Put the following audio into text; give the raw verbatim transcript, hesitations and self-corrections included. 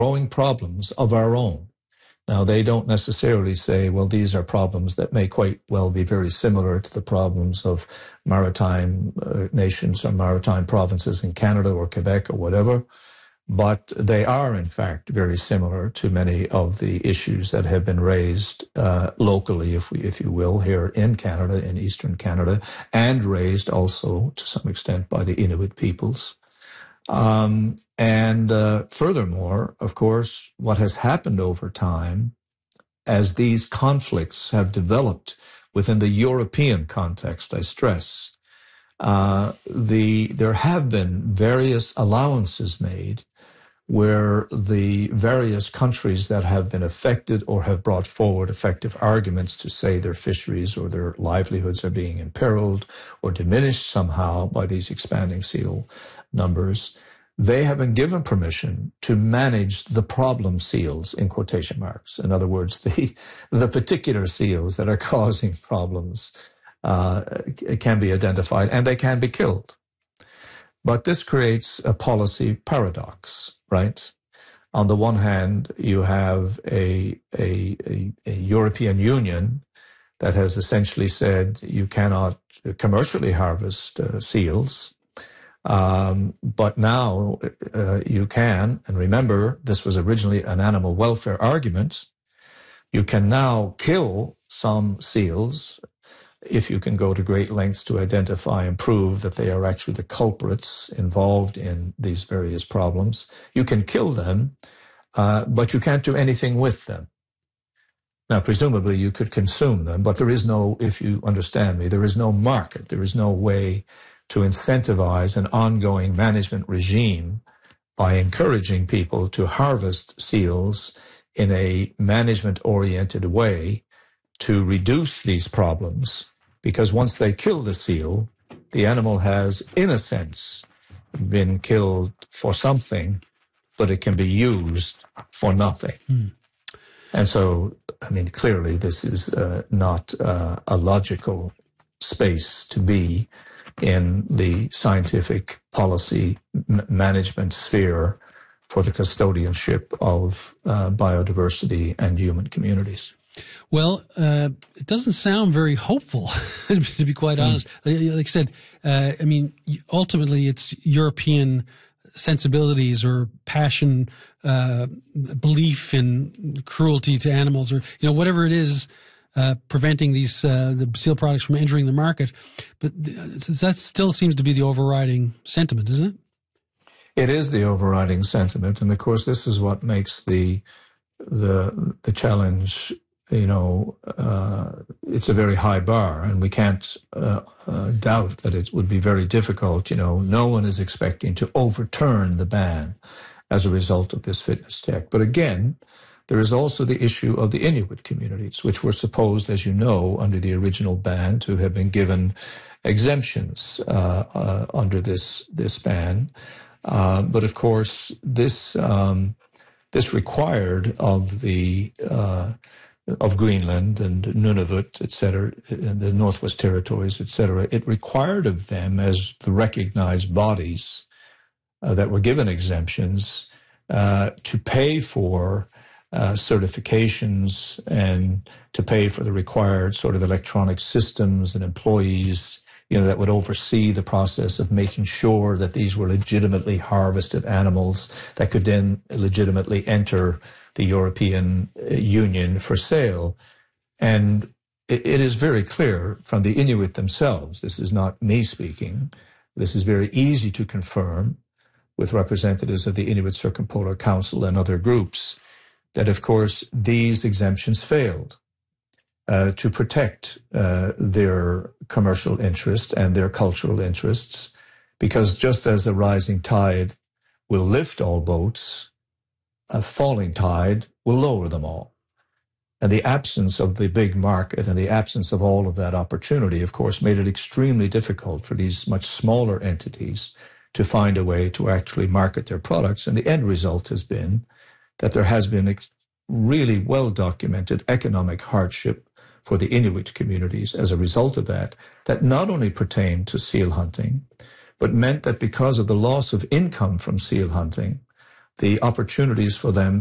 growing problems of our own. Now, they don't necessarily say, well, these are problems that may quite well be very similar to the problems of maritime uh, nations or maritime provinces in Canada or Quebec or whatever, but they are, in fact, very similar to many of the issues that have been raised uh, locally, if we, if you will, here in Canada, in Eastern Canada, and raised also to some extent by the Inuit peoples. Um, and uh, furthermore, of course, what has happened over time as these conflicts have developed within the European context, I stress, uh, the there have been various allowances made where the various countries that have been affected or have brought forward effective arguments to say their fisheries or their livelihoods are being imperiled or diminished somehow by these expanding seal numbers, they have been given permission to manage the problem seals, in quotation marks. In other words, the, the particular seals that are causing problems uh, can be identified and they can be killed. But this creates a policy paradox, right? On the one hand, you have a, a, a, a European Union that has essentially said you cannot commercially harvest uh, seals, um, but now uh, you can, and remember, this was originally an animal welfare argument, you can now kill some seals if you can go to great lengths to identify and prove that they are actually the culprits involved in these various problems. You can kill them, uh, but you can't do anything with them. Now, presumably you could consume them, but there is no, if you understand me, there is no market. There is no way to incentivize an ongoing management regime by encouraging people to harvest seals in a management-oriented way to reduce these problems, because once they kill the seal, the animal has, in a sense, been killed for something, but it can be used for nothing. Mm. And so, I mean, clearly this is uh, not uh, a logical space to be in the scientific policy m- management sphere for the custodianship of uh, biodiversity and human communities. Well, uh, it doesn't sound very hopeful, to be quite honest. Mm. Like I said, uh, I mean, ultimately it's European sensibilities or passion, uh, belief in cruelty to animals, or, you know, whatever it is, uh, preventing these, uh, the seal products from entering the market. But that still seems to be the overriding sentiment, isn't it? It is the overriding sentiment. And of course, this is what makes the, the, the challenge, you know, uh, it's a very high bar, and we can't uh, uh, doubt that it would be very difficult. You know, no one is expecting to overturn the ban as a result of this fitness check. But again, there is also the issue of the Inuit communities, which were supposed, as you know, under the original ban to have been given exemptions uh, uh, under this this ban. Uh, but of course, this um, this required of the uh, of Greenland and Nunavut, et cetera, and the Northwest Territories, et cetera, it required of them as the recognized bodies uh, that were given exemptions uh, to pay for uh, certifications and to pay for the required sort of electronic systems and employees, you know, that would oversee the process of making sure that these were legitimately harvested animals that could then legitimately enter the European Union for sale. And it, it is very clear from the Inuit themselves, this is not me speaking, this is very easy to confirm with representatives of the Inuit Circumpolar Council and other groups, that of course these exemptions failed uh, to protect uh, their commercial interest and their cultural interests, because just as a rising tide will lift all boats, a falling tide will lower them all. And the absence of the big market and the absence of all of that opportunity, of course, made it extremely difficult for these much smaller entities to find a way to actually market their products. And the end result has been that there has been a really well-documented economic hardship for the Inuit communities as a result of that, that not only pertained to seal hunting, but meant that because of the loss of income from seal hunting, the opportunities for them